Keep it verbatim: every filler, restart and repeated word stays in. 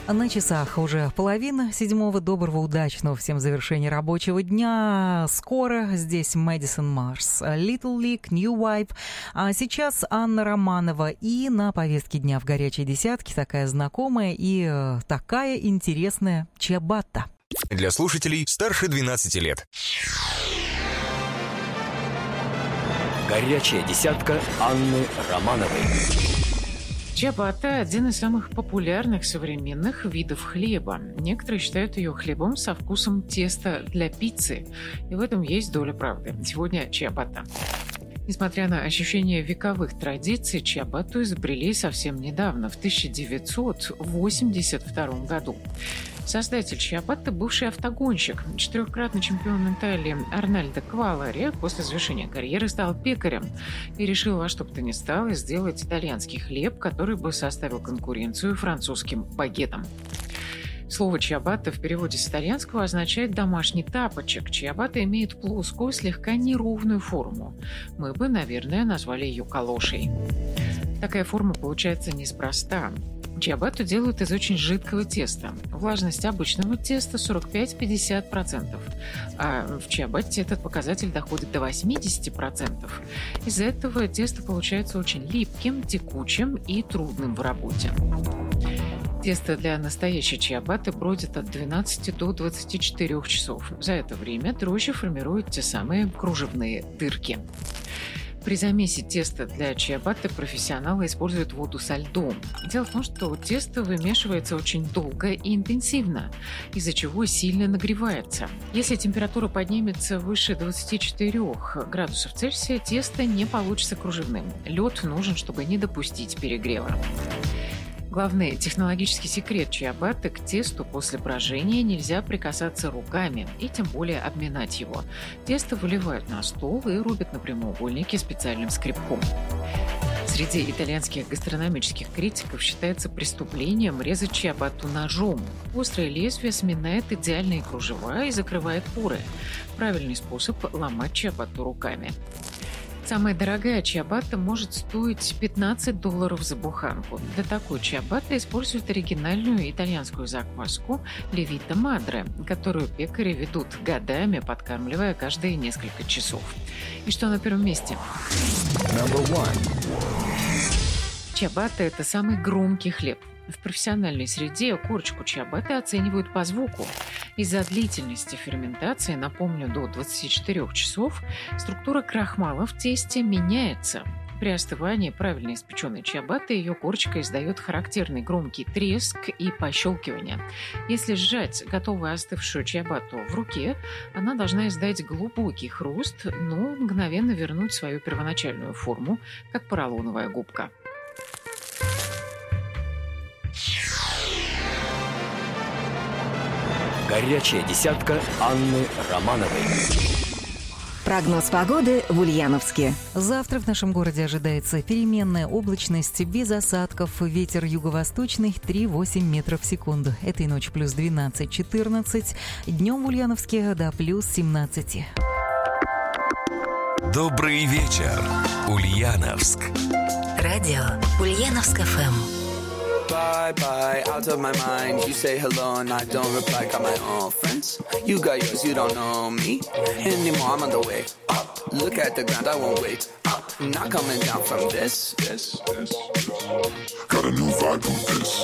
На часах уже половина седьмого. Доброго, удачного всем завершения рабочего дня. Скоро здесь Мэдисон Марс, Little League, New Vibe. А сейчас Анна Романова. И на повестке дня в горячей десятке такая знакомая и э, такая интересная чиабатта. Для слушателей старше двенадцати лет. Горячая десятка Анны Романовой. Чиабатта – один из самых популярных современных видов хлеба. Некоторые считают ее хлебом со вкусом теста для пиццы. И в этом есть доля правды. Сегодня чиабатта. Несмотря на ощущение вековых традиций, чиабатту изобрели совсем недавно, в тысяча девятьсот восемьдесят втором году. Создатель чиабатты – бывший автогонщик, четырехкратный чемпион Италии Арнальдо Квалари после завершения карьеры стал пекарем и решил во что бы то ни стало сделать итальянский хлеб, который бы составил конкуренцию французским багетам. Слово «чиабатта» в переводе с итальянского означает «домашний тапочек». Чиабатта имеет плоскую, слегка неровную форму. Мы бы, наверное, назвали ее калошей. Такая форма получается неспроста. Чиабатту делают из очень жидкого теста. Влажность обычного теста сорок пять - пятьдесят процентов, а в чиабатте этот показатель доходит до восемьдесят процентов. Из-за этого тесто получается очень липким, текучим и трудным в работе. Тесто для настоящей чиабатты бродит от двенадцати до двадцати четырёх часов. За это время дрожжи формируют те самые кружевные дырки. При замесе теста для чиабатты профессионалы используют воду со льдом. Дело в том, что тесто вымешивается очень долго и интенсивно, из-за чего сильно нагревается. Если температура поднимется выше двадцати четырёх градусов Цельсия, тесто не получится кружевным. Лед нужен, чтобы не допустить перегрева. Главный технологический секрет чиабатты: к тесту после брожения нельзя прикасаться руками и тем более обминать его. Тесто выливают на стол и рубят на прямоугольники специальным скребком. Среди итальянских гастрономических критиков считается преступлением резать чиабатту ножом. Острое лезвие сминает идеальные кружева и закрывает поры. Правильный способ – ломать чиабатту руками. Самая дорогая чиабатта может стоить пятнадцать долларов за буханку. Для такой чиабатты используют оригинальную итальянскую закваску Левита Мадре, которую пекари ведут годами, подкармливая каждые несколько часов. И что на первом месте? Чиабатта – это самый громкий хлеб. В профессиональной среде корочку чиабатты оценивают по звуку. Из-за длительности ферментации, напомню, до двадцати четырёх часов, структура крахмала в тесте меняется. При остывании правильно испеченной чиабатты ее корочка издает характерный громкий треск и пощелкивание. Если сжать готовую остывшую чиабатту в руке, она должна издать глубокий хруст, но мгновенно вернуть свою первоначальную форму, как поролоновая губка. Горячая десятка Анны Романовой. Прогноз погоды в Ульяновске. Завтра в нашем городе ожидается переменная облачность без осадков. Ветер юго-восточный три - восемь метров в секунду. Этой ночью плюс двенадцать - четырнадцать. Днем в Ульяновске до плюс семнадцать. Добрый вечер, Ульяновск. Радио Ульяновск эф эм. Bye bye, out of my mind. You say hello and I don't reply. Got my own friends. You got yours, you don't know me anymore. I'm on the way up. Look at the ground, I won't wait up. I'm not coming down from this. This, this. Got a new vibe on this.